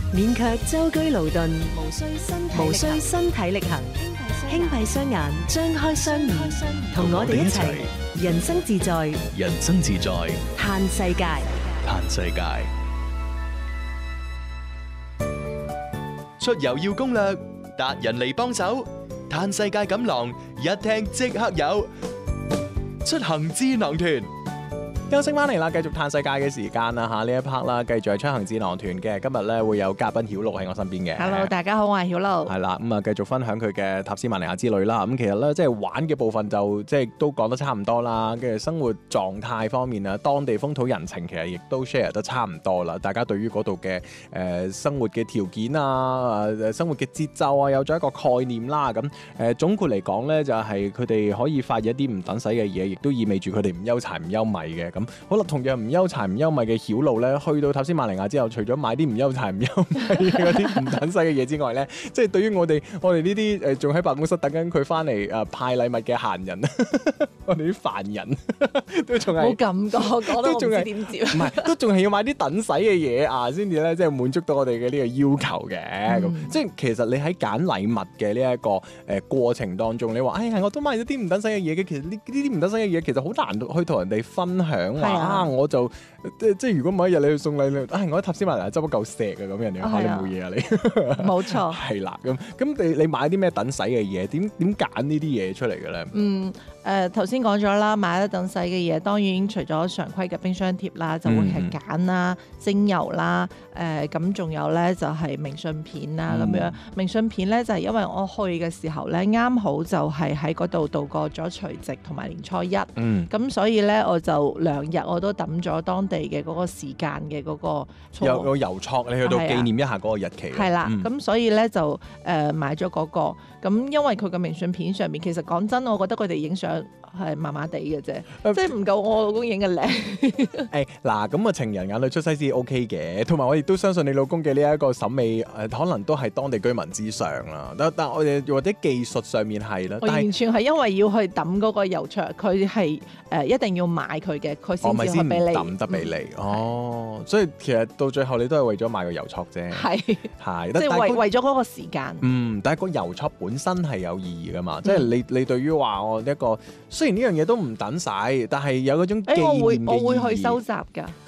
免卻舟車勞頓，無需身體力行，輕閉雙眼，張開雙耳，同我哋一齊人生自在， 人生自在， 嘆世界。 嘆世界。出遊要攻略，達人嚟幫手，嘆世界錦囊一聽即刻有，出行智囊團。 休息翻嚟啦，繼續嘆世界嘅時間啦嚇，呢一 part 啦，繼續係出行智囊團嘅。今日咧會有嘉賓曉露喺我身邊嘅。 Hello， 大家好，我係曉露。 係啦，咁啊繼續分享佢嘅塔斯馬尼亞之旅啦。咁其實咧，即係玩嘅部分就即係都講得差唔多啦。跟住生活狀態方面啊，當地風土人情其實亦都 share 得差唔多啦。大家對於嗰度嘅生活嘅條件啊，生活嘅節奏啊，有咗一個概念啦。咁總括嚟講咧，就係佢哋可以發現一啲唔等使嘅嘢，亦都意味住佢哋唔憂柴唔憂米嘅。咁好啦，同樣唔憂柴唔憂米嘅曉露咧，去到塔斯馬尼亞之後，除咗買啲唔憂柴唔憂米嗰啲唔等使嘅嘢之外咧，即係對於我哋呢啲仲喺辦公室等緊佢翻嚟派禮物嘅閒人，我哋啲凡人都仲係冇感覺，我都唔知點接。 唔係，都仲係要買啲等使嘅嘢啊，先至咧即係滿足到我哋嘅呢個要求嘅。咁即係其實你喺揀禮物嘅呢一個過程當中，你話哎呀我都買咗啲唔等使嘅嘢嘅，其實呢啲唔等使嘅嘢其實好難去同人哋分享我就即係如果某一日你去送禮物，我喺塔斯馬尼亞執咗嚿石啊咁，人哋話你冇嘢啊你。 冇錯。 係啦，咁你買啲咩等使嘅嘢？點揀呢啲嘢出嚟嘅咧？ 頭先講咗啦，買得等使嘅嘢，當然除咗常規嘅冰箱貼啦，就會係鹼啦、精油啦，咁仲有咧就係明信片啦咁樣。明信片咧就係因為我去嘅時候咧，啱好就係喺嗰度度過咗除夕同埋年初一，咁所以咧我就2日我都抌咗當地嘅嗰個時間嘅嗰個有個郵戳，你去到紀念一下嗰個日期。 係啦，咁所以咧就買咗嗰個。咁因為佢嘅明信片上面，其實講真，我覺得佢哋影相係麻麻地嘅啫，即係唔夠我老公影嘅靚。 嗱，咁啊情人眼裏出西施 OK 嘅，同埋我亦都相信你老公嘅呢一個審美可能都係當地居民之上啦。但我哋或者技術上面係啦， 我完全係因為要去抌嗰個郵戳，佢係一定要買佢嘅，佢先至可以俾你抌得俾你。所以其實到最後你都係為咗買個郵戳啫。係， 即係為咗嗰個時間。 但係個郵戳本身係有意義噶嘛，即係你對於話我一個雖然呢樣嘢都唔等使，但係有嗰種紀念嘅意義。 我會去收集㗎。